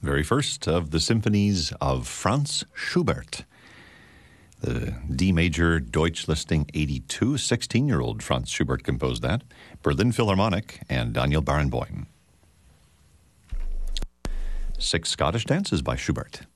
very first of the symphonies of Franz Schubert. The D major Deutsch listing 82, 16-year-old Franz Schubert composed that. Berlin Philharmonic and Daniel Barenboim. 6 Scottish dances by Schubert.